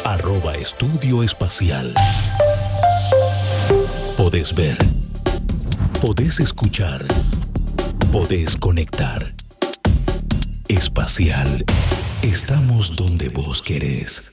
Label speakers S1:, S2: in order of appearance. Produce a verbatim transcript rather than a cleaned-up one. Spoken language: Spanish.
S1: Arroba Estudio Espacial. Podés ver. Podés escuchar. Podés conectar. Espacial. Estamos donde vos querés.